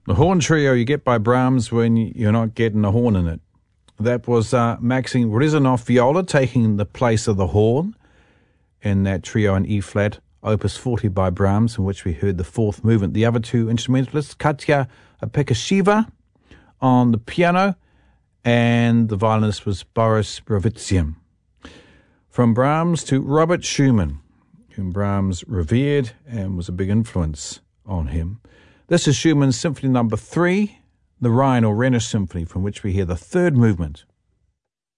The horn trio you get by Brahms when you're not getting a horn in it. That was Maxim Rezanov viola taking the place of the horn in that trio in E-flat, Opus 40 by Brahms, in which we heard the fourth movement. The other two instrumentalists, Katya Pekasheva on the piano, and the violinist was Boris Ravitsyan. From Brahms to Robert Schumann, whom Brahms revered and was a big influence on him. This is Schumann's Symphony No. 3, the Rhine or Rhenish Symphony, from which we hear the third movement.